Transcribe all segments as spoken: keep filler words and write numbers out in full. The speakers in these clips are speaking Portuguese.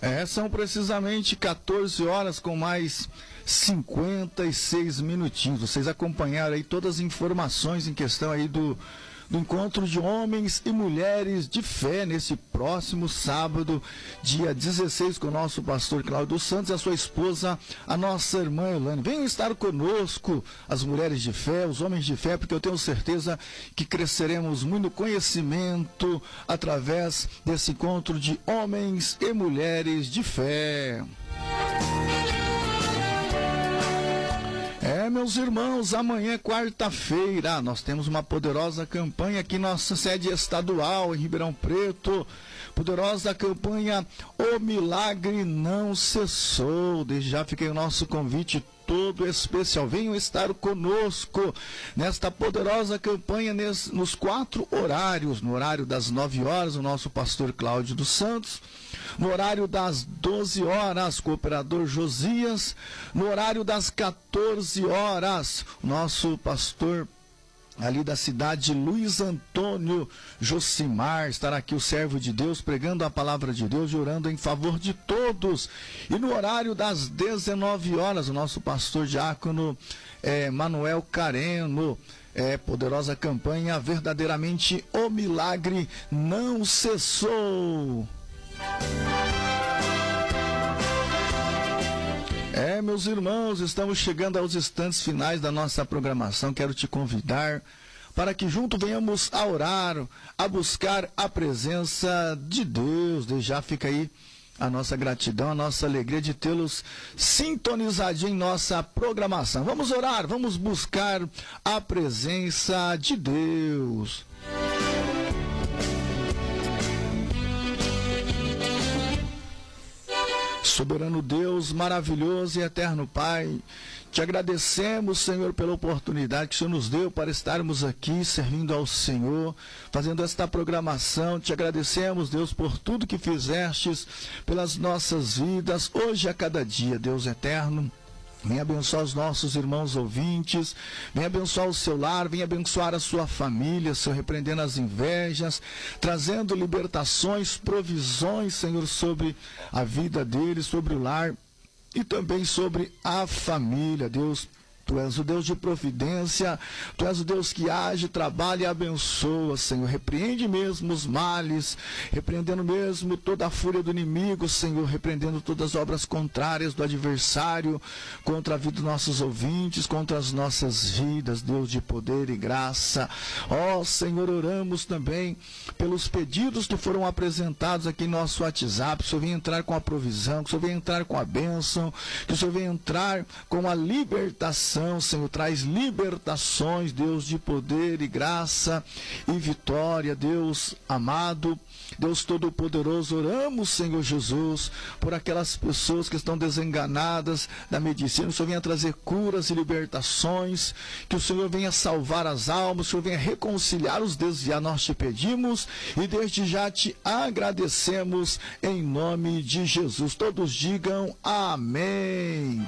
É, são precisamente quatorze horas com mais cinquenta e seis minutinhos. Vocês acompanharam aí todas as informações em questão aí do, do encontro de homens e mulheres de fé nesse próximo sábado, dia dezesseis, com o nosso pastor Cláudio dos Santos e a sua esposa, a nossa irmã Elane. Venham estar conosco, as mulheres de fé, os homens de fé, porque eu tenho certeza que cresceremos muito no conhecimento através desse encontro de homens e mulheres de fé. É, meus irmãos, amanhã é quarta-feira, nós temos uma poderosa campanha aqui em nossa sede estadual em Ribeirão Preto. Poderosa campanha O Milagre Não Cessou. Desde já fica aí o nosso convite todo especial. Venham estar conosco nesta poderosa campanha nes, nos quatro horários. No horário das nove horas, o nosso pastor Cláudio dos Santos. No horário das doze horas, o cooperador Josias. No horário das quatorze horas, o nosso pastor ali da cidade, Luiz Antônio Josimar, estará aqui o servo de Deus pregando a palavra de Deus e orando em favor de todos. E no horário das dezenove horas, o nosso pastor diácono é, Manuel Careno, é, poderosa campanha, verdadeiramente o milagre não cessou. É, meus irmãos, estamos chegando aos instantes finais da nossa programação. Quero te convidar para que junto venhamos a orar, a buscar a presença de Deus. Desde já fica aí a nossa gratidão, a nossa alegria de tê-los sintonizadinho em nossa programação. Vamos orar, vamos buscar a presença de Deus. Soberano Deus, maravilhoso e eterno Pai, te agradecemos, Senhor, pela oportunidade que o Senhor nos deu para estarmos aqui servindo ao Senhor, fazendo esta programação. Te agradecemos, Deus, por tudo que fizestes pelas nossas vidas, hoje a cada dia, Deus eterno. Venha abençoar os nossos irmãos ouvintes, venha abençoar o seu lar, venha abençoar a sua família, Senhor, repreendendo as invejas, trazendo libertações, provisões, Senhor, sobre a vida deles, sobre o lar e também sobre a família, Deus. Tu és o Deus de providência, Tu és o Deus que age, trabalha e abençoa, Senhor. Repreende mesmo os males, repreendendo mesmo toda a fúria do inimigo, Senhor, repreendendo todas as obras contrárias do adversário, contra a vida dos nossos ouvintes, contra as nossas vidas, Deus de poder e graça. Ó, Senhor, oramos também pelos pedidos que foram apresentados aqui em nosso WhatsApp. Que o Senhor venha entrar com a provisão, que o Senhor venha entrar com a bênção, que o Senhor venha entrar com a libertação. Senhor, traz libertações, Deus de poder e graça e vitória, Deus amado, Deus Todo-Poderoso. Oramos, Senhor Jesus, por aquelas pessoas que estão desenganadas da medicina. O Senhor venha trazer curas e libertações, que o Senhor venha salvar as almas, que o Senhor venha reconciliar os desviados. Nós te pedimos e desde já te agradecemos em nome de Jesus. Todos digam amém.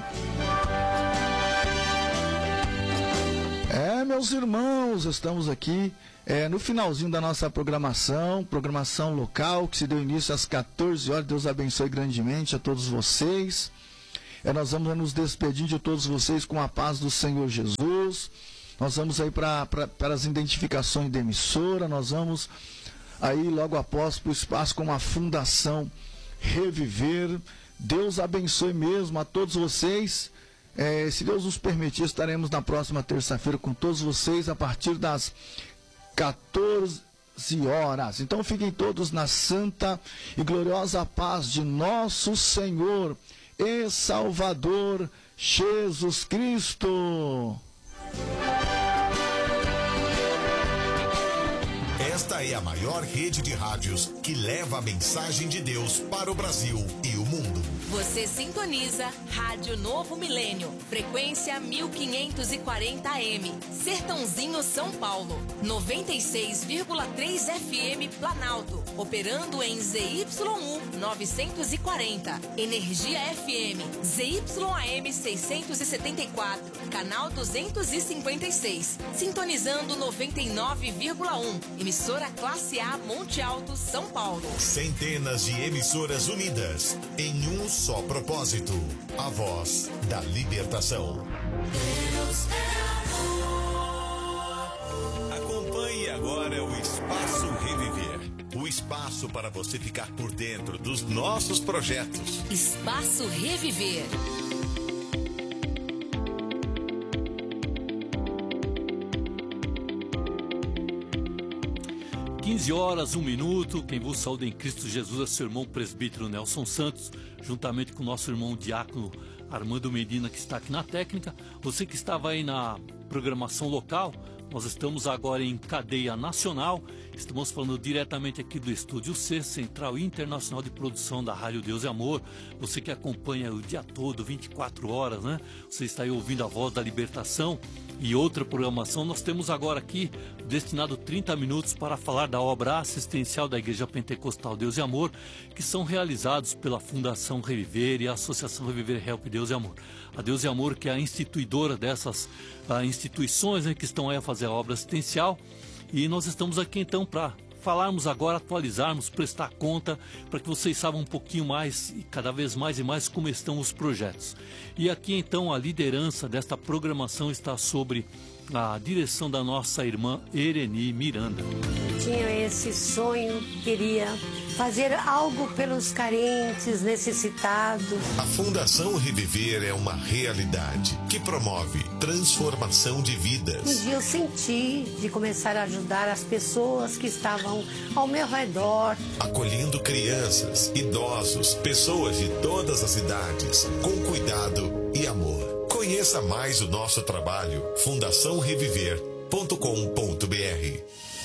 É, meus irmãos, estamos aqui é, no finalzinho da nossa programação, programação local, que se deu início às quatorze horas. Deus abençoe grandemente a todos vocês. É, nós vamos nos despedir de todos vocês com a paz do Senhor Jesus. Nós vamos aí para as identificações da emissora, nós vamos aí logo após para o espaço com a Fundação Reviver. Deus abençoe mesmo a todos vocês. É, se Deus nos permitir, estaremos na próxima terça-feira com todos vocês a partir das quatorze horas. Então fiquem todos na santa e gloriosa paz de nosso Senhor e Salvador Jesus Cristo. Esta é a maior rede de rádios que leva a mensagem de Deus para o Brasil e o mundo. Você sintoniza Rádio Novo Milênio, frequência mil quinhentos e quarenta A M, Sertãozinho, São Paulo, noventa e seis vírgula três F M Planalto, operando em Z Y U novecentos e quarenta, Energia F M, Z Y A M seiscentos e setenta e quatro, canal duzentos e cinquenta e seis, sintonizando noventa e nove vírgula um, emissora Classe A Monte Alto, São Paulo. Centenas de emissoras unidas em um só propósito, a voz da libertação. Deus é amor. Acompanhe agora o Espaço Reviver, o espaço para você ficar por dentro dos nossos projetos. Espaço Reviver. quinze horas, um minuto. Quem vos saúda em Cristo Jesus é seu irmão presbítero Nelson Santos, juntamente com o nosso irmão diácono Armando Medina, que está aqui na técnica. Você que estava aí na programação local, nós estamos agora em cadeia nacional. Estamos falando diretamente aqui do Estúdio C, Central Internacional de Produção da Rádio Deus e Amor. Você que acompanha o dia todo, vinte e quatro horas, né? Você está aí ouvindo a voz da libertação e outra programação. Nós temos agora aqui destinado trinta minutos para falar da obra assistencial da Igreja Pentecostal Deus e Amor, que são realizados pela Fundação Reviver e a Associação Reviver Help Deus e Amor. A Deus e Amor, que é a instituidora dessas uh, instituições, né, que estão aí a fazer a obra assistencial. E nós estamos aqui então para falarmos agora, atualizarmos, prestar conta, para que vocês saibam um pouquinho mais e cada vez mais e mais como estão os projetos. E aqui então a liderança desta programação está sobre a direção da nossa irmã Ereni Miranda. Tinha esse sonho, queria fazer algo pelos carentes, necessitados. A Fundação Reviver é uma realidade que promove transformação de vidas. Um dia eu senti de começar a ajudar as pessoas que estavam ao meu redor. Acolhendo crianças, idosos, pessoas de todas as idades, com cuidado e amor. Conheça mais o nosso trabalho, fundação reviver ponto com ponto b r.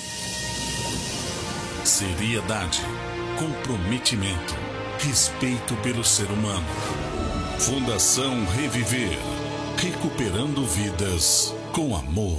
Seriedade, comprometimento, respeito pelo ser humano. Fundação Reviver, recuperando vidas com amor.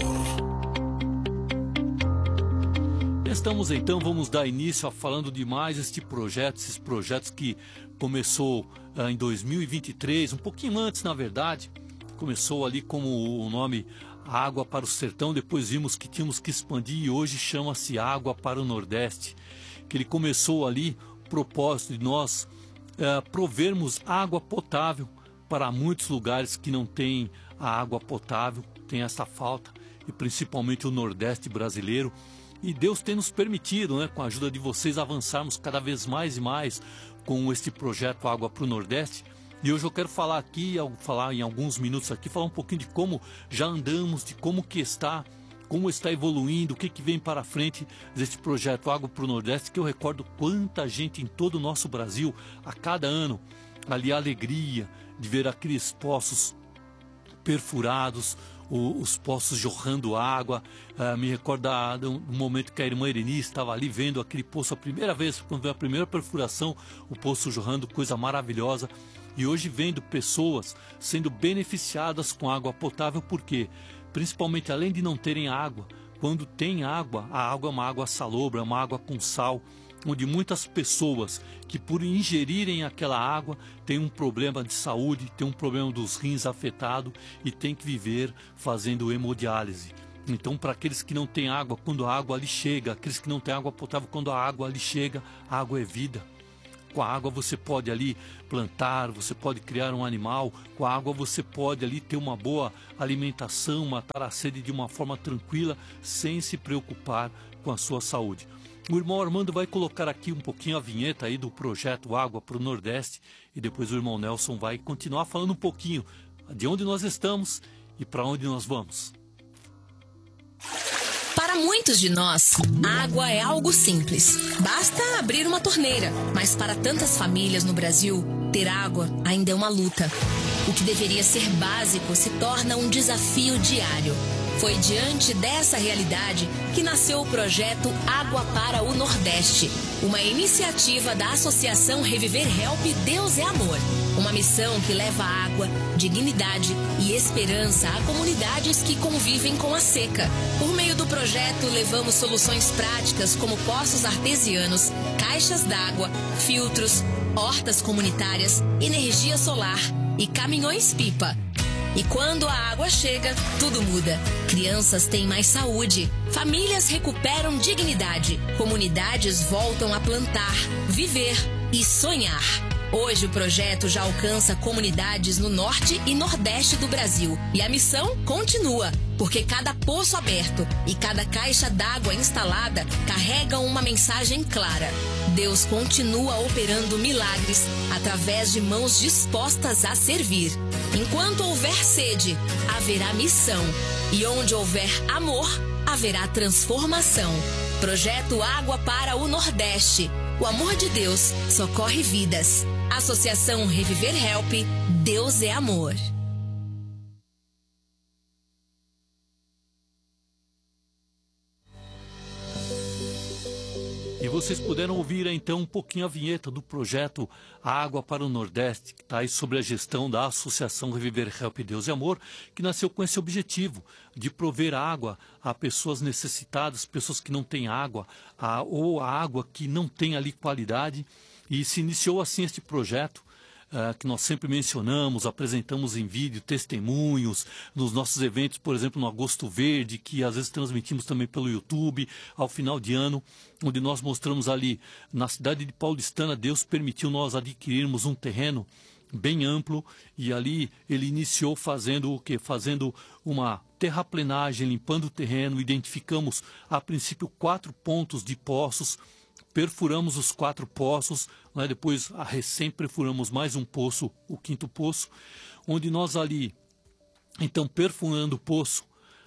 Estamos então, vamos dar início a falando de mais este projeto, esses projetos que começou uh, em dois mil e vinte e três, um pouquinho antes na verdade. Começou ali como o nome Água para o Sertão, depois vimos que tínhamos que expandir e hoje chama-se Água para o Nordeste. Que ele começou ali o propósito de nós é, provermos água potável para muitos lugares que não têm a água potável, tem essa falta, e principalmente o Nordeste brasileiro. E Deus tem nos permitido, né, com a ajuda de vocês, avançarmos cada vez mais e mais com este projeto Água para o Nordeste. E hoje eu quero falar aqui, falar em alguns minutos aqui, falar um pouquinho de como já andamos, de como que está, como está evoluindo, o que, que vem para frente deste projeto Água para o Nordeste, que eu recordo quanta gente em todo o nosso Brasil, a cada ano, ali a alegria de ver aqueles poços perfurados, os poços jorrando água. Uh, me recordo do momento que a irmã Ereni estava ali vendo aquele poço a primeira vez, quando veio a primeira perfuração, o poço jorrando, coisa maravilhosa. E hoje vendo pessoas sendo beneficiadas com água potável, porque principalmente além de não terem água, quando tem água, a água é uma água salobra, é uma água com sal, onde muitas pessoas que por ingerirem aquela água têm um problema de saúde, têm um problema dos rins afetado e têm que viver fazendo hemodiálise. Então, para aqueles que não têm água, quando a água ali chega, aqueles que não têm água potável, quando a água ali chega, a água é vida. Com a água você pode ali plantar, você pode criar um animal, com a água você pode ali ter uma boa alimentação, matar a sede de uma forma tranquila, sem se preocupar com a sua saúde. O irmão Armando vai colocar aqui um pouquinho a vinheta aí do projeto Água para o Nordeste e depois o irmão Nelson vai continuar falando um pouquinho de onde nós estamos e para onde nós vamos. Para muitos de nós, água é algo simples. Basta abrir uma torneira. Mas para tantas famílias no Brasil, ter água ainda é uma luta. O que deveria ser básico se torna um desafio diário. Foi diante dessa realidade que nasceu o projeto Água para o Nordeste, uma iniciativa da Associação Reviver Help Deus é Amor. Uma missão que leva água, dignidade e esperança a comunidades que convivem com a seca. Por meio do projeto, levamos soluções práticas como poços artesianos, caixas d'água, filtros, hortas comunitárias, energia solar e caminhões-pipa. E quando a água chega, tudo muda. Crianças têm mais saúde, famílias recuperam dignidade, comunidades voltam a plantar, viver e sonhar. Hoje o projeto já alcança comunidades no norte e nordeste do Brasil. E a missão continua, porque cada poço aberto e cada caixa d'água instalada carregam uma mensagem clara. Deus continua operando milagres através de mãos dispostas a servir. Enquanto houver sede, haverá missão. E onde houver amor, haverá transformação. Projeto Água para o Nordeste. O amor de Deus socorre vidas. Associação Reviver Help, Deus é Amor. E vocês puderam ouvir então um pouquinho a vinheta do projeto Água para o Nordeste, que está aí sobre a gestão da Associação Reviver Help Deus e Amor, que nasceu com esse objetivo de prover água a pessoas necessitadas, pessoas que não têm água, a, ou a água que não tem ali qualidade. E se iniciou assim este projeto, uh, que nós sempre mencionamos, apresentamos em vídeo, testemunhos, nos nossos eventos, por exemplo, no Agosto Verde, que às vezes transmitimos também pelo YouTube, ao final de ano, onde nós mostramos ali, na cidade de Paulistana, Deus permitiu nós adquirirmos um terreno bem amplo, e ali ele iniciou fazendo o quê? Fazendo uma terraplenagem, limpando o terreno, identificamos a princípio quatro pontos de poços, perfuramos os quatro poços, né? Depois a recém perfuramos mais um poço, o quinto poço, onde nós ali, então perfurando o poço,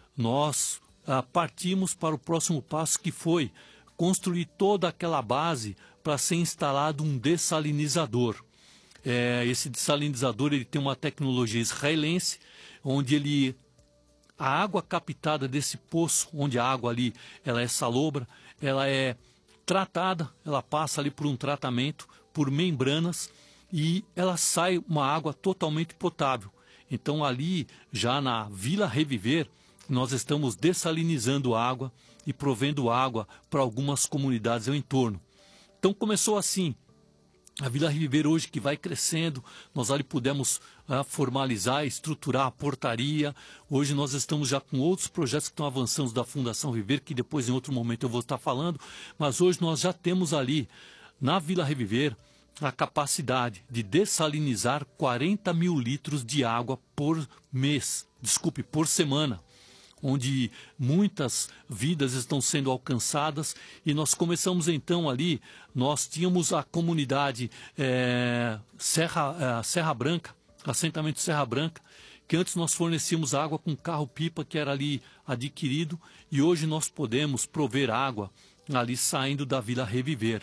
nós ah, partimos para o próximo passo, que foi construir toda aquela base para ser instalado um dessalinizador. É, esse dessalinizador ele tem uma tecnologia israelense, onde ele, a água captada desse poço, onde a água ali ela é salobra, ela é tratada, ela passa ali por um tratamento, por membranas, e ela sai uma água totalmente potável. Então ali, já na Vila Reviver, nós estamos dessalinizando água e provendo água para algumas comunidades ao entorno. Então começou assim. A Vila Reviver hoje, que vai crescendo, nós ali pudemos uh, formalizar, estruturar a portaria. Hoje nós estamos já com outros projetos que estão avançando da Fundação Reviver, que depois em outro momento eu vou estar falando. Mas hoje nós já temos ali, na Vila Reviver, a capacidade de dessalinizar quarenta mil litros de água por mês, desculpe, por semana, onde muitas vidas estão sendo alcançadas. E nós começamos então ali, nós tínhamos a comunidade é, Serra, é, Serra Branca, assentamento Serra Branca, que antes nós fornecíamos água com carro-pipa que era ali adquirido, e hoje nós podemos prover água ali saindo da Vila Reviver.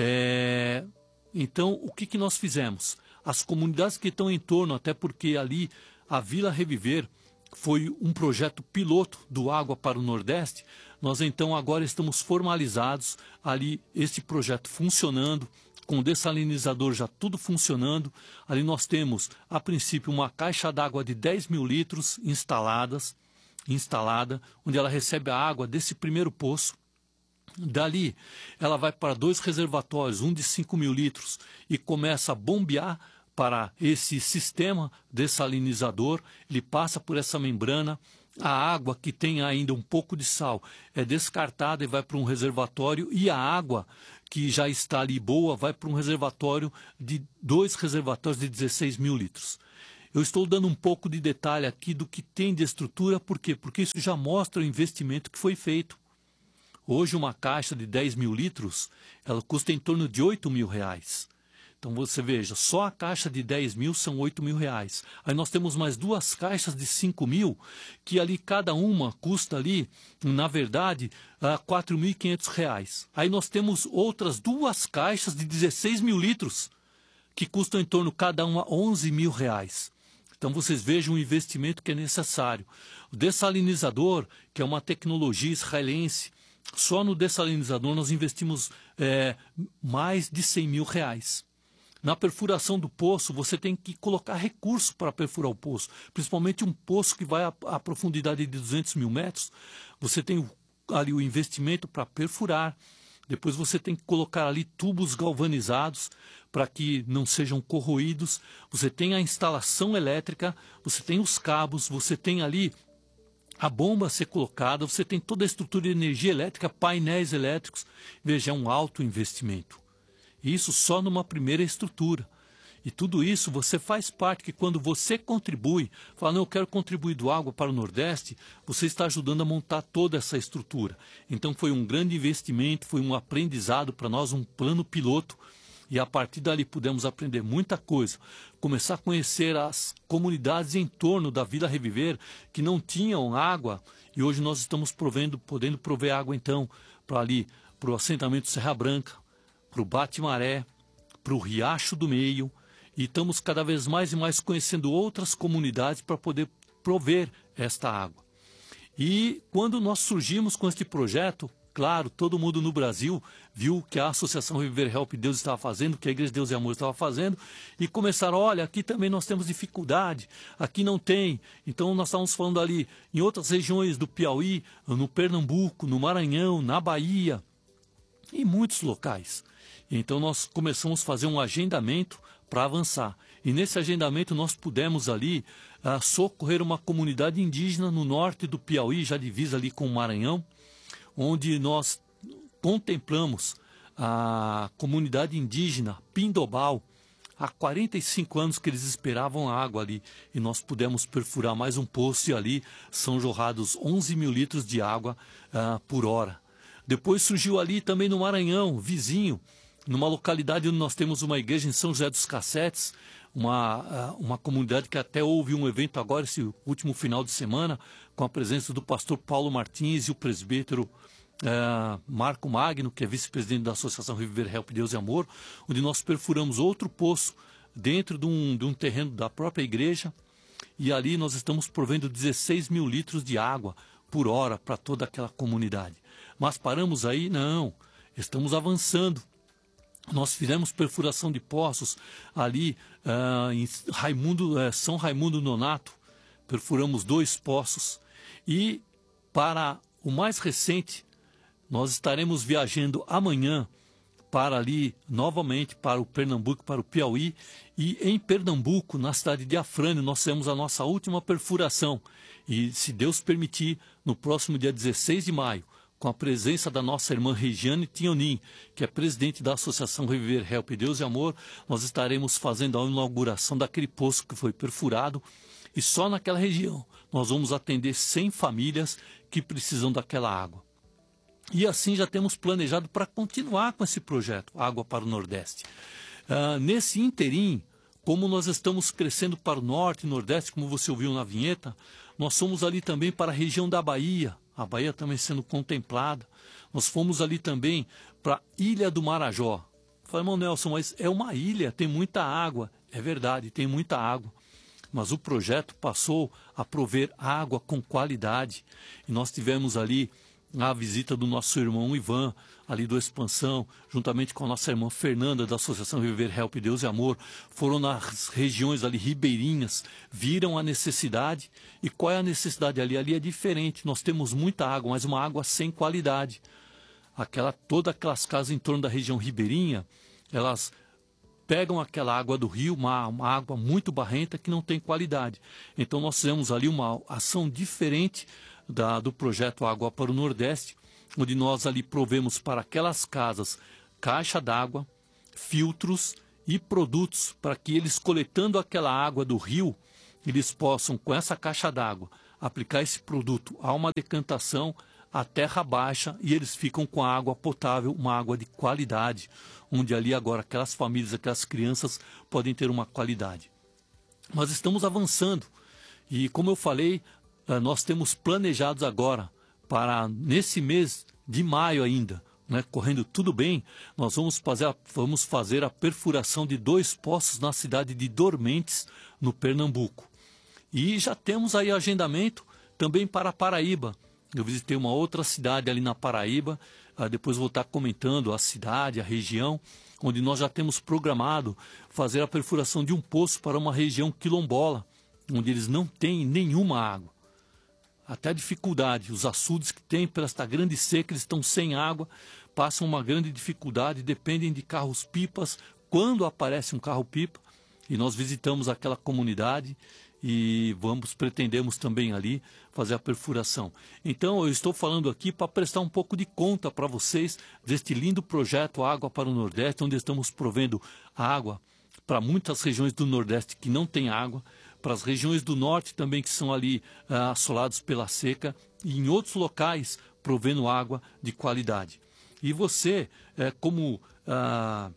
É, então, o que, que nós fizemos? As comunidades que estão em torno, até porque ali a Vila Reviver foi um projeto piloto do Água para o Nordeste, nós então agora estamos formalizados ali, este projeto funcionando, com o dessalinizador já tudo funcionando. Ali nós temos, a princípio, uma caixa d'água de dez mil litros instaladas, instalada, onde ela recebe a água desse primeiro poço. Dali, ela vai para dois reservatórios, um de cinco mil litros, e começa a bombear para esse sistema dessalinizador. Ele passa por essa membrana, a água que tem ainda um pouco de sal é descartada e vai para um reservatório, e a água que já está ali boa vai para um reservatório de dois reservatórios de dezesseis mil litros. Eu estou dando um pouco de detalhe aqui do que tem de estrutura, por quê? Porque isso já mostra o investimento que foi feito. Hoje uma caixa de dez mil litros, ela custa em torno de oito mil reais. Então você veja, só a caixa de dez mil são oito mil reais. Aí nós temos mais duas caixas de cinco mil, que ali cada uma custa ali, na verdade, quatro mil e quinhentos reais. Aí nós temos outras duas caixas de dezesseis mil litros, que custam em torno cada uma onze mil reais. Então vocês vejam o investimento que é necessário. O dessalinizador, que é uma tecnologia israelense, só no dessalinizador nós investimos é, mais de cem mil reais. Na perfuração do poço, você tem que colocar recurso para perfurar o poço, principalmente um poço que vai a, a profundidade de duzentos mil metros. Você tem ali o investimento para perfurar, depois você tem que colocar ali tubos galvanizados para que não sejam corroídos, você tem a instalação elétrica, você tem os cabos, você tem ali a bomba a ser colocada, você tem toda a estrutura de energia elétrica, painéis elétricos. Veja, é um alto investimento. Isso só numa primeira estrutura. E tudo isso você faz parte, que quando você contribui, fala, não, eu quero contribuir do Água para o Nordeste, você está ajudando a montar toda essa estrutura. Então foi um grande investimento, foi um aprendizado para nós, um plano piloto, e a partir dali pudemos aprender muita coisa, começar a conhecer as comunidades em torno da Vila Reviver, que não tinham água, e hoje nós estamos provendo, podendo prover água então, para ali, para o assentamento Serra Branca, para o Bate-Maré, para o Riacho do Meio, e estamos cada vez mais e mais conhecendo outras comunidades para poder prover esta água. E quando nós surgimos com este projeto, claro, todo mundo no Brasil viu que a Associação Reviver Help Deus estava fazendo, que a Igreja Deus e Amor estava fazendo, e começaram, olha, aqui também nós temos dificuldade, aqui não tem. Então nós estávamos falando ali em outras regiões do Piauí, no Pernambuco, no Maranhão, na Bahia, em muitos locais. Então nós começamos a fazer um agendamento para avançar. E nesse agendamento nós pudemos ali uh, socorrer uma comunidade indígena no norte do Piauí, já divisa ali com o Maranhão, onde nós contemplamos a comunidade indígena Pindobal. Há quarenta e cinco anos que eles esperavam água ali, e nós pudemos perfurar mais um poço, e ali são jorrados onze mil litros de água uh, por hora. Depois surgiu ali também no Maranhão, vizinho, numa localidade onde nós temos uma igreja em São José dos Cassetes, uma, uma comunidade que até houve um evento agora, esse último final de semana, com a presença do pastor Paulo Martins e o presbítero é, Marco Magno, que é vice-presidente da Associação Reviver Help Deus e Amor, onde nós perfuramos outro poço dentro de um, de um terreno da própria igreja, e ali nós estamos provendo dezesseis mil litros de água por hora para toda aquela comunidade. Mas paramos aí? Não, estamos avançando. Nós fizemos perfuração de poços ali uh, em Raimundo, uh, São Raimundo Nonato, perfuramos dois poços. E para o mais recente, nós estaremos viajando amanhã para ali, novamente, para o Pernambuco, para o Piauí. E em Pernambuco, na cidade de Afrânio, nós temos a nossa última perfuração. E, se Deus permitir, no próximo dia dezesseis de maio, com a presença da nossa irmã Regiane Tionin, que é presidente da Associação Reviver Help Deus e Amor, nós estaremos fazendo a inauguração daquele poço que foi perfurado, e só naquela região nós vamos atender cem famílias que precisam daquela água. E assim já temos planejado para continuar com esse projeto, Água para o Nordeste. Uh, nesse interim, como nós estamos crescendo para o Norte e Nordeste, como você ouviu na vinheta, nós somos ali também para a região da Bahia, a Bahia também sendo contemplada. Nós fomos ali também para a Ilha do Marajó. Falei, irmão Nelson, mas é uma ilha, tem muita água. É verdade, tem muita água. Mas o projeto passou a prover água com qualidade. E nós tivemos ali a visita do nosso irmão Ivan, ali do Expansão, juntamente com a nossa irmã Fernanda, da Associação Reviver Help Deus e Amor, foram nas regiões ali ribeirinhas, viram a necessidade. E qual é a necessidade ali? Ali é diferente, nós temos muita água, mas uma água sem qualidade. Aquela, todas aquelas casas em torno da região ribeirinha, elas pegam aquela água do rio, uma, uma água muito barrenta que não tem qualidade. Então nós fizemos ali uma ação diferente Da, do projeto Água para o Nordeste, onde nós ali provemos para aquelas casas caixa d'água, filtros e produtos para que eles, coletando aquela água do rio, eles possam, com essa caixa d'água, aplicar esse produto a uma decantação, a terra baixa, e eles ficam com a água potável, uma água de qualidade, onde ali agora aquelas famílias, aquelas crianças podem ter uma qualidade. Mas estamos avançando, e como eu falei, nós temos planejados agora, para nesse mês de maio ainda, né, correndo tudo bem, nós vamos fazer, a, vamos fazer a perfuração de dois poços na cidade de Dormentes, no Pernambuco. E já temos aí agendamento também para Paraíba. Eu visitei uma outra cidade ali na Paraíba, ah, depois vou estar comentando a cidade, a região, onde nós já temos programado fazer a perfuração de um poço para uma região quilombola, onde eles não têm nenhuma água. Até dificuldade, os açudes que tem pela esta grande seca, eles estão sem água, passam uma grande dificuldade, dependem de carros-pipas, quando aparece um carro-pipa, e nós visitamos aquela comunidade e vamos, pretendemos também ali fazer a perfuração. Então eu estou falando aqui para prestar um pouco de conta para vocês deste lindo projeto Água para o Nordeste, onde estamos provendo água para muitas regiões do Nordeste que não tem água, para as regiões do Norte também que são ali ah, assolados pela seca, e em outros locais provendo água de qualidade. E você, é, como ah,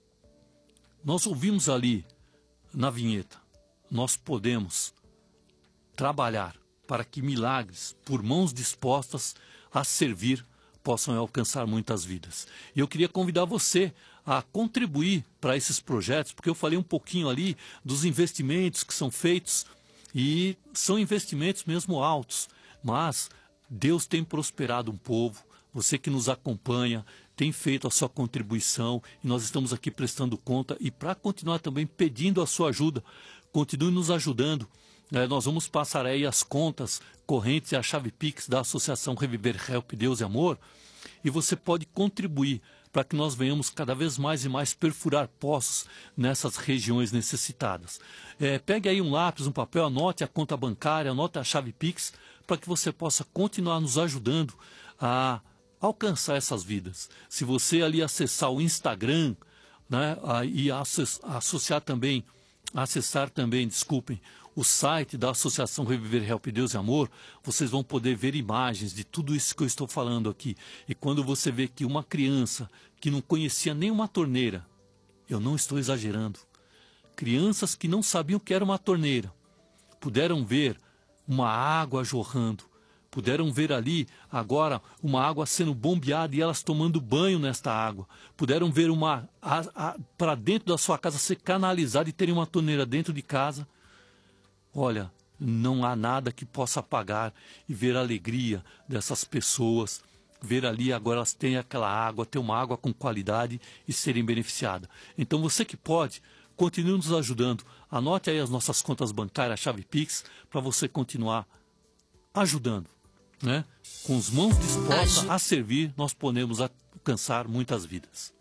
nós ouvimos ali na vinheta, nós podemos trabalhar para que milagres, por mãos dispostas a servir, possam alcançar muitas vidas. E eu queria convidar você a contribuir para esses projetos, porque eu falei um pouquinho ali dos investimentos que são feitos, e são investimentos mesmo altos, mas Deus tem prosperado um povo. Você que nos acompanha tem feito a sua contribuição, e nós estamos aqui prestando conta, e para continuar também pedindo a sua ajuda, continue nos ajudando. É, nós vamos passar aí as contas correntes e a chave Pix da Associação Reviver Help Deus e Amor, e você pode contribuir para que nós venhamos cada vez mais e mais perfurar poços nessas regiões necessitadas. É, pegue aí um lápis, um papel, anote a conta bancária, anote a chave Pix, para que você possa continuar nos ajudando a alcançar essas vidas. Se você ali acessar o Instagram, né, e associar também, acessar também, desculpem, o site da Associação Reviver Help Deus e Amor, vocês vão poder ver imagens de tudo isso que eu estou falando aqui. E quando você vê que uma criança que não conhecia nenhuma torneira, eu não estou exagerando, crianças que não sabiam o que era uma torneira, puderam ver uma água jorrando, puderam ver ali agora uma água sendo bombeada e elas tomando banho nesta água, puderam ver uma para dentro da sua casa ser canalizada e terem uma torneira dentro de casa. Olha, não há nada que possa apagar e ver a alegria dessas pessoas, ver ali agora elas têm aquela água, ter uma água com qualidade e serem beneficiadas. Então você que pode, continue nos ajudando. Anote aí as nossas contas bancárias, a chave Pix, para você continuar ajudando, né? Com as mãos dispostas a servir, nós podemos alcançar muitas vidas.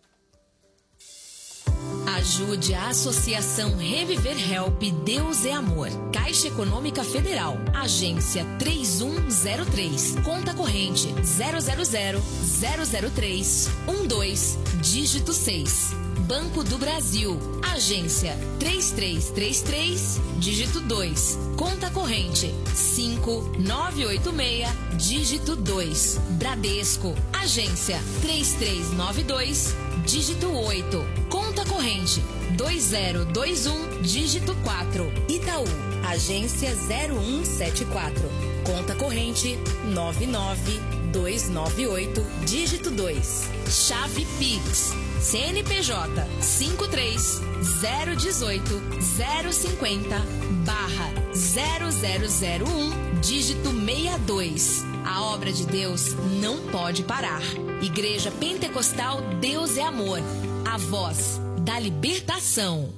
Ajude a Associação Reviver Help Deus é Amor. Caixa Econômica Federal. Agência três um zero três. Conta corrente zero zero zero zero zero três um dois, dígito seis. Banco do Brasil. Agência três três três três, dígito dois. Conta corrente cinco nove oito seis, dígito dois. Bradesco. Agência três três nove dois, dígito oito. Conta corrente dois zero dois um, dígito quatro. Itaú. Agência zero um sete quatro. Conta corrente nove nove dois nove oito, dígito dois. Chave Pix. C N P J cinco três zero um oito zero cinco zero barra zero zero zero um, dígito sessenta e dois. A obra de Deus não pode parar. Igreja Pentecostal Deus é Amor. A voz da libertação.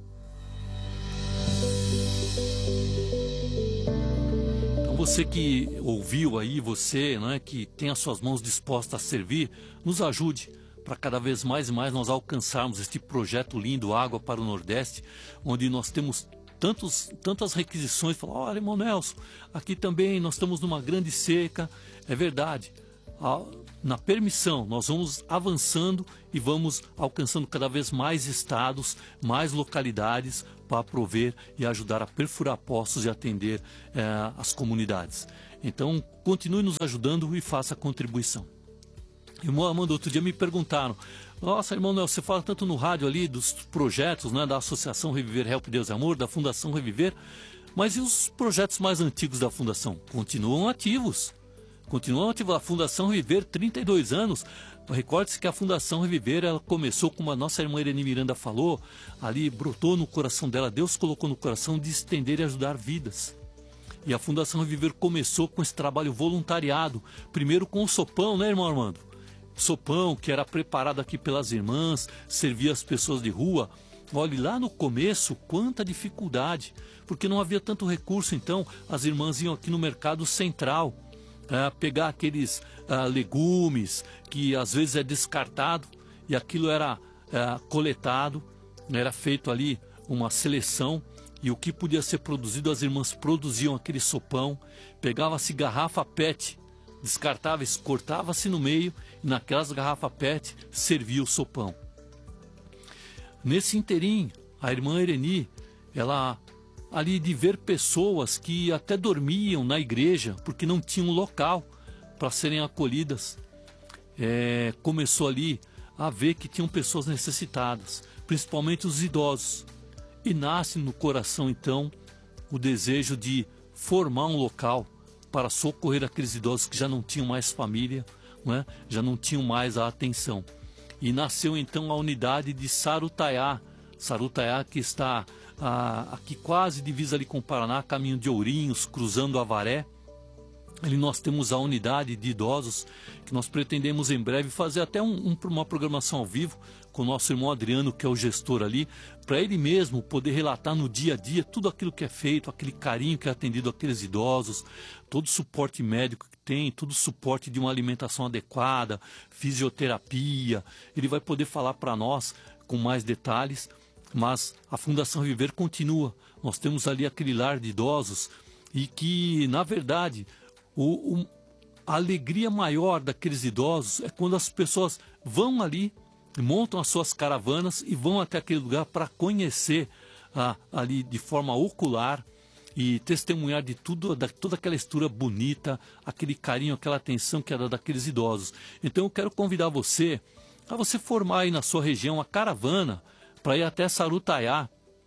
Então você que ouviu aí, você, né, que tem as suas mãos dispostas a servir, nos ajude para cada vez mais e mais nós alcançarmos este projeto lindo Água para o Nordeste, onde nós temos tantos, tantas requisições. Falar, olha, irmão Nelson, aqui também nós estamos numa grande seca. É verdade. Na permissão, nós vamos avançando e vamos alcançando cada vez mais estados, mais localidades para prover e ajudar a perfurar poços e atender eh, as comunidades. Então, continue nos ajudando e faça a contribuição. Irmão Amanda, outro dia me perguntaram, nossa, irmão Nelson, você fala tanto no rádio ali dos projetos, né, da Associação Reviver Help Deus e Amor, da Fundação Reviver, mas e os projetos mais antigos da Fundação? Continuam ativos. Continuam ativos. A Fundação Reviver, trinta e dois anos. Recorde-se que a Fundação Reviver, ela começou, como a nossa irmã Irene Miranda falou, ali brotou no coração dela, Deus colocou no coração de estender e ajudar vidas. E a Fundação Reviver começou com esse trabalho voluntariado, primeiro com o sopão, né, irmão Armando? Sopão que era preparado aqui pelas irmãs, servia as pessoas de rua. Olhe, lá no começo, quanta dificuldade, porque não havia tanto recurso, então as irmãs iam aqui no Mercado Central, é, pegar aqueles é, legumes que às vezes é descartado, e aquilo era é, coletado, era feito ali uma seleção, e o que podia ser produzido, as irmãs produziam aquele sopão, pegava-se garrafa pet, descartáveis, cortava-se no meio, e naquelas garrafas pet servia o sopão. Nesse interim, a irmã Ereni, ela ali de ver pessoas que até dormiam na igreja, porque não tinham local para serem acolhidas, é, começou ali a ver que tinham pessoas necessitadas, principalmente os idosos. E nasce no coração, então, o desejo de formar um local para socorrer aqueles idosos que já não tinham mais família, não é? Já não tinham mais a atenção. E nasceu, então, a unidade de Sarutaiá. Sarutaiá, que está ah, aqui quase divisa ali com o Paraná, caminho de Ourinhos, cruzando Avaré. Ali nós temos a unidade de idosos, que nós pretendemos em breve fazer até um, um, uma programação ao vivo com o nosso irmão Adriano, que é o gestor ali, para ele mesmo poder relatar no dia a dia tudo aquilo que é feito, aquele carinho que é atendido àqueles idosos, todo o suporte médico que tem, todo o suporte de uma alimentação adequada, fisioterapia. Ele vai poder falar para nós com mais detalhes, mas a Fundação Reviver continua. Nós temos ali aquele lar de idosos e que, na verdade, O, o, a alegria maior daqueles idosos é quando as pessoas vão ali, montam as suas caravanas e vão até aquele lugar para conhecer ah, ali de forma ocular e testemunhar de tudo, da, toda aquela estrutura bonita, aquele carinho, aquela atenção que era daqueles idosos. Então eu quero convidar você a você formar aí na sua região uma caravana para ir até Sarutaiá.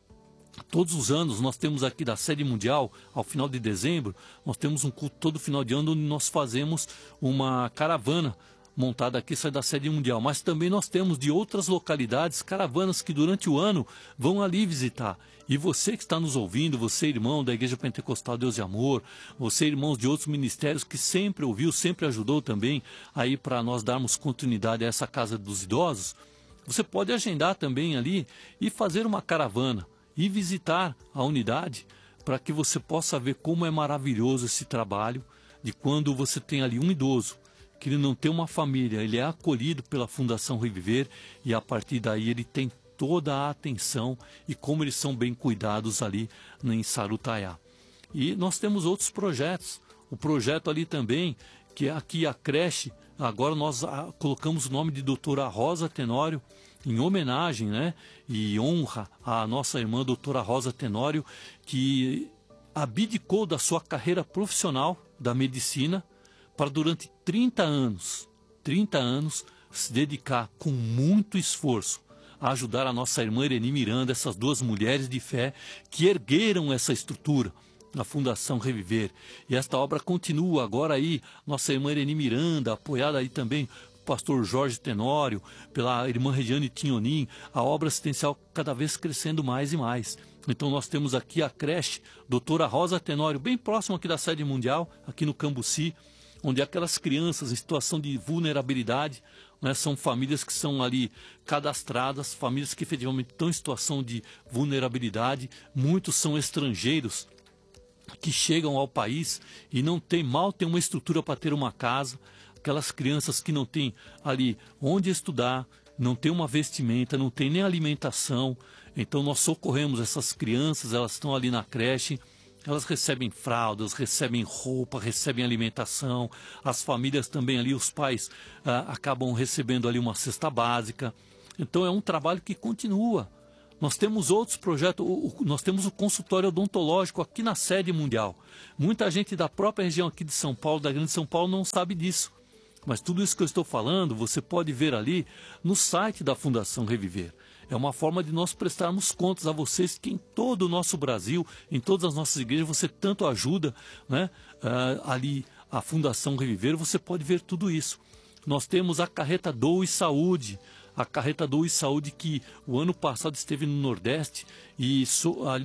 Todos os anos nós temos aqui da sede mundial, ao final de dezembro, nós temos um culto todo final de ano onde nós fazemos uma caravana montada aqui, sai da sede mundial. Mas também nós temos de outras localidades caravanas que durante o ano vão ali visitar. E você que está nos ouvindo, você irmão da Igreja Pentecostal Deus e Amor, você irmãos de outros ministérios que sempre ouviu, sempre ajudou também aí para nós darmos continuidade a essa Casa dos Idosos, você pode agendar também ali e fazer uma caravana e visitar a unidade para que você possa ver como é maravilhoso esse trabalho de quando você tem ali um idoso, que ele não tem uma família, ele é acolhido pela Fundação Reviver e a partir daí ele tem toda a atenção e como eles são bem cuidados ali em Sarutaiá. E nós temos outros projetos, o projeto ali também, que é aqui a creche, agora nós a, colocamos o nome de doutora Rosa Tenório, em homenagem, né, e honra à nossa irmã doutora Rosa Tenório, que abdicou da sua carreira profissional da medicina para durante trinta anos, trinta anos, se dedicar com muito esforço a ajudar a nossa irmã Ereni Miranda, essas duas mulheres de fé que ergueram essa estrutura na Fundação Reviver. E esta obra continua agora aí, nossa irmã Ereni Miranda, apoiada aí também pastor Jorge Tenório, pela irmã Regiane Tinhonim, a obra assistencial cada vez crescendo mais e mais. Então nós temos aqui a creche doutora Rosa Tenório, bem próximo aqui da sede mundial, aqui no Cambuci, onde aquelas crianças em situação de vulnerabilidade, né, são famílias que são ali cadastradas, famílias que efetivamente estão em situação de vulnerabilidade, muitos são estrangeiros que chegam ao país e não tem, mal tem uma estrutura para ter uma casa, aquelas crianças que não têm ali onde estudar, não tem uma vestimenta, não tem nem alimentação. Então nós socorremos essas crianças, elas estão ali na creche, elas recebem fraldas, recebem roupa, recebem alimentação. As famílias também ali, os pais ah, acabam recebendo ali uma cesta básica. Então é um trabalho que continua. Nós temos outros projetos, nós temos o consultório odontológico aqui na sede mundial. Muita gente da própria região aqui de São Paulo, da Grande São Paulo, não sabe disso. Mas tudo isso que eu estou falando, você pode ver ali no site da Fundação Reviver. É uma forma de nós prestarmos contas a vocês que em todo o nosso Brasil, em todas as nossas igrejas, você tanto ajuda, né? Uh, ali a Fundação Reviver, você pode ver tudo isso. Nós temos a carreta Doe Saúde, a carreta Doe Saúde que o ano passado esteve no Nordeste e so, ali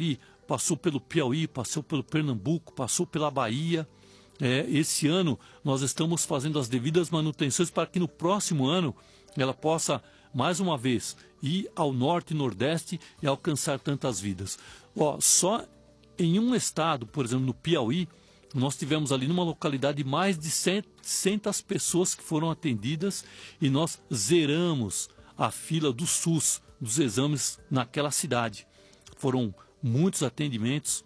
passou pelo Piauí, passou pelo Pernambuco, passou pela Bahia. É, esse ano nós estamos fazendo as devidas manutenções para que no próximo ano ela possa, mais uma vez, ir ao norte e nordeste e alcançar tantas vidas. Ó, só em um estado, por exemplo, no Piauí, nós tivemos ali numa localidade mais de setecentas pessoas que foram atendidas e nós zeramos a fila do SUS, dos exames naquela cidade. Foram muitos atendimentos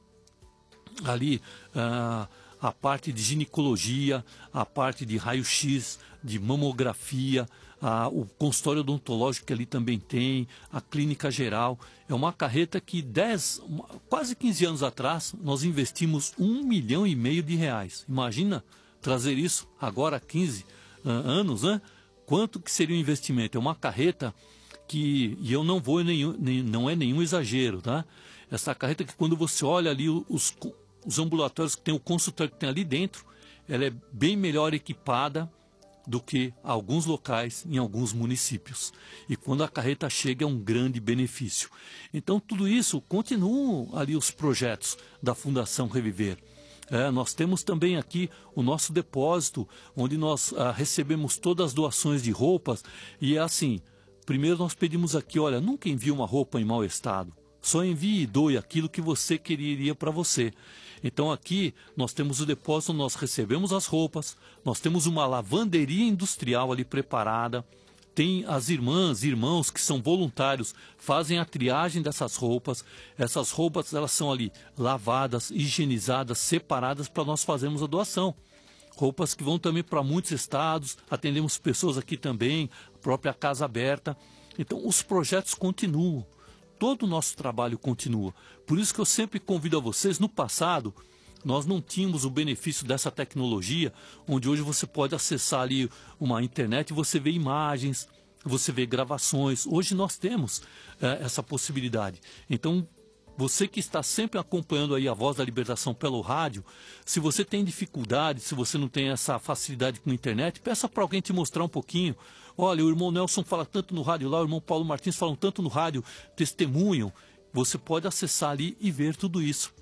ali, ah, a parte de ginecologia, a parte de raio-x, de mamografia, ah, o consultório odontológico que ali também tem, a clínica geral. É uma carreta que dez, quase quinze anos atrás nós investimos um milhão e meio de reais. Imagina trazer isso agora há quinze uh, anos, né? Quanto que seria o investimento? É uma carreta que, e eu não vou nenhum, nem, não é nenhum exagero, tá? Essa carreta que quando você olha ali os, os ambulatórios que tem, o consultório que tem ali dentro, ela é bem melhor equipada do que alguns locais em alguns municípios. E quando a carreta chega é um grande benefício. Então tudo isso, continuam ali os projetos da Fundação Reviver. É, nós temos também aqui o nosso depósito, onde nós ah, recebemos todas as doações de roupas. E é assim, primeiro nós pedimos aqui, olha, nunca envie uma roupa em mau estado. Só envie e doe aquilo que você quereria para você. Então aqui nós temos o depósito, nós recebemos as roupas, nós temos uma lavanderia industrial ali preparada, tem as irmãs e irmãos que são voluntários, fazem a triagem dessas roupas. Essas roupas elas são ali lavadas, higienizadas, separadas para nós fazermos a doação. Roupas que vão também para muitos estados, atendemos pessoas aqui também, a própria Casa Aberta. Então os projetos continuam. Todo o nosso trabalho continua. Por isso que eu sempre convido a vocês, no passado, nós não tínhamos o benefício dessa tecnologia, onde hoje você pode acessar ali uma internet e você vê imagens, você vê gravações. Hoje nós temos é, essa possibilidade. Então, você que está sempre acompanhando aí a Voz da Libertação pelo rádio, se você tem dificuldade, se você não tem essa facilidade com a internet, peça para alguém te mostrar um pouquinho. Olha, o irmão Nelson fala tanto no rádio lá, o irmão Paulo Martins falam tanto no rádio, testemunham. Você pode acessar ali e ver tudo isso.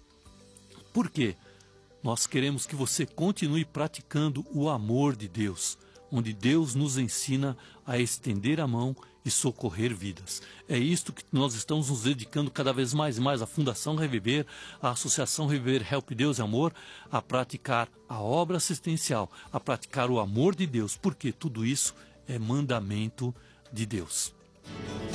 Por quê? Nós queremos que você continue praticando o amor de Deus, onde Deus nos ensina a estender a mão e socorrer vidas. É isto que nós estamos nos dedicando cada vez mais e mais, a Fundação Reviver, a Associação Reviver Help Deus e Amor, a praticar a obra assistencial, a praticar o amor de Deus, porque tudo isso é mandamento de Deus.